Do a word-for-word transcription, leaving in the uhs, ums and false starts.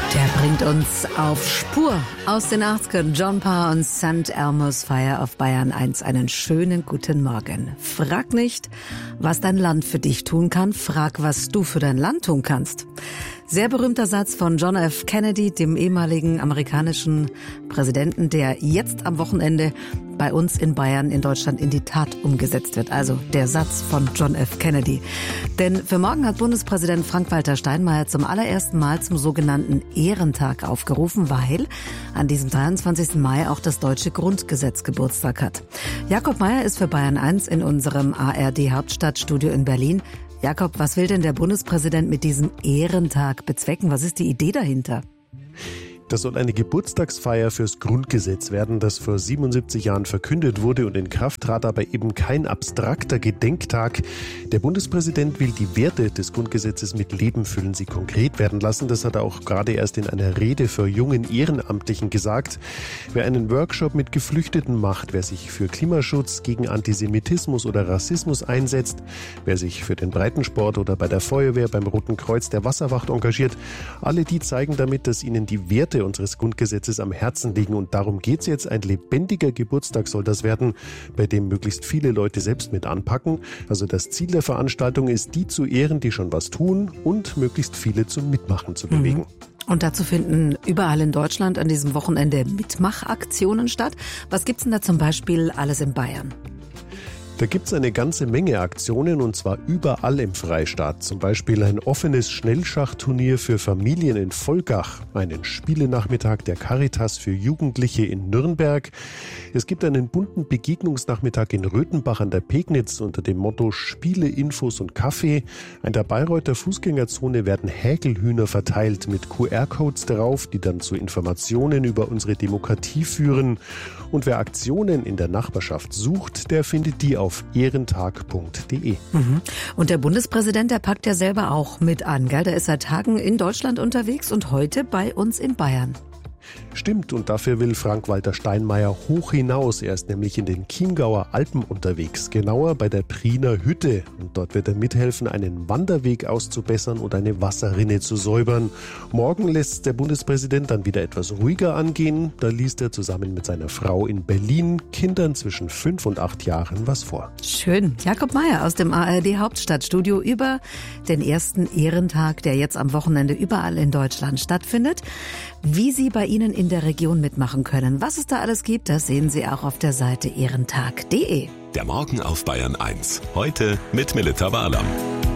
Der bringt uns auf Spur aus den achtzigern. John Parr und St. Elmo's Fire auf Bayern eins. Einen schönen guten Morgen. Frag nicht, was dein Land für dich tun kann. Frag, was du für dein Land tun kannst. Sehr berühmter Satz von John F. Kennedy, dem ehemaligen amerikanischen Präsidenten, der jetzt am Wochenende bei uns in Bayern, in Deutschland in die Tat umgesetzt wird. Also der Satz von John F. Kennedy. Denn für morgen hat Bundespräsident Frank-Walter Steinmeier zum allerersten Mal zum sogenannten Ehrentag aufgerufen, weil an diesem dreiundzwanzigsten Mai auch das deutsche Grundgesetz Geburtstag hat. Jakob Meier ist für Bayern eins in unserem A R D-Hauptstadtstudio in Berlin. Jakob, was will denn der Bundespräsident mit diesem Ehrentag bezwecken? Was ist die Idee dahinter? Das soll eine Geburtstagsfeier fürs Grundgesetz werden, das vor siebenundsiebzig Jahren verkündet wurde und in Kraft trat, aber eben kein abstrakter Gedenktag. Der Bundespräsident will die Werte des Grundgesetzes mit Leben füllen, sie konkret werden lassen. Das hat er auch gerade erst in einer Rede für jungen Ehrenamtlichen gesagt. Wer einen Workshop mit Geflüchteten macht, wer sich für Klimaschutz, gegen Antisemitismus oder Rassismus einsetzt, wer sich für den Breitensport oder bei der Feuerwehr, beim Roten Kreuz, der Wasserwacht engagiert, alle die zeigen damit, dass ihnen die Werte unseres Grundgesetzes am Herzen liegen. Und darum geht's jetzt. Ein lebendiger Geburtstag soll das werden, bei dem möglichst viele Leute selbst mit anpacken. Also das Ziel der Veranstaltung ist, die zu ehren, die schon was tun und möglichst viele zum Mitmachen zu bewegen. Mhm. Und dazu finden überall in Deutschland an diesem Wochenende Mitmachaktionen statt. Was gibt's denn da zum Beispiel alles in Bayern? Da gibt's eine ganze Menge Aktionen und zwar überall im Freistaat. Zum Beispiel ein offenes Schnellschachturnier für Familien in Volkach, einen Spielenachmittag der Caritas für Jugendliche in Nürnberg. Es gibt einen bunten Begegnungsnachmittag in Röthenbach an der Pegnitz unter dem Motto Spiele, Infos und Kaffee. An der Bayreuther Fußgängerzone werden Häkelhühner verteilt mit Q R-Codes drauf, die dann zu Informationen über unsere Demokratie führen. Und wer Aktionen in der Nachbarschaft sucht, der findet die auf ehrentag punkt de. Mhm. Und der Bundespräsident, der packt ja selber auch mit an, gell? Der ist seit Tagen in Deutschland unterwegs und heute bei uns in Bayern. Stimmt, und dafür will Frank-Walter Steinmeier hoch hinaus. Er ist nämlich in den Chiemgauer Alpen unterwegs, genauer bei der Priener Hütte. Und dort wird er mithelfen, einen Wanderweg auszubessern und eine Wasserrinne zu säubern. Morgen lässt der Bundespräsident dann wieder etwas ruhiger angehen. Da liest er zusammen mit seiner Frau in Berlin Kindern zwischen fünf und acht Jahren was vor. Schön. Jakob Meier aus dem A R D-Hauptstadtstudio über den ersten Ehrentag, der jetzt am Wochenende überall in Deutschland stattfindet. Wie Sie bei Ihnen in der Region mitmachen können, was es da alles gibt, das sehen Sie auch auf der Seite ehrentag punkt de. Der Morgen auf Bayern eins. Heute mit Melita Barlam.